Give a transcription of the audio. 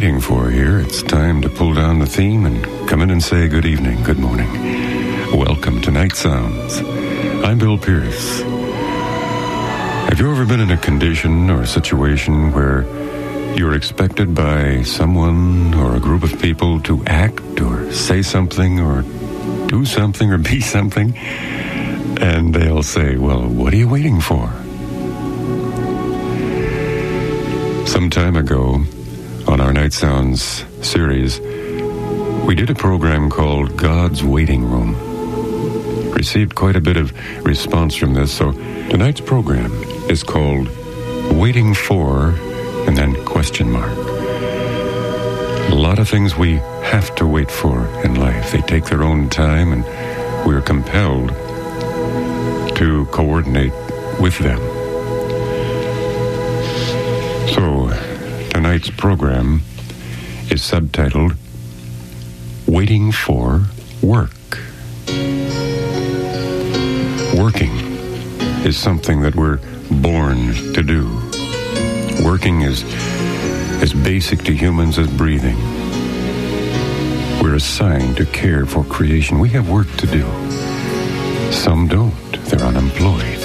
waiting for here. It's time to pull down the theme and come in and say good evening, good morning. Welcome to Night Sounds. I'm Bill Pierce. Have you ever been in a condition or a situation where you're expected by someone or a group of people to act or say something or do something or be something? And they'll say, well, what are you waiting for? Some time ago, on our Night Sounds series, we did a program called God's Waiting Room. Received quite a bit of response from this, so tonight's program is called Waiting For, and then question mark. A lot of things we have to wait for in life. They take their own time, and we're compelled to coordinate with them. So, tonight's program is subtitled Waiting for Work. Working is something that we're born to do. Working is as basic to humans as breathing. We're assigned to care for creation. We have work to do. Some don't. They're unemployed.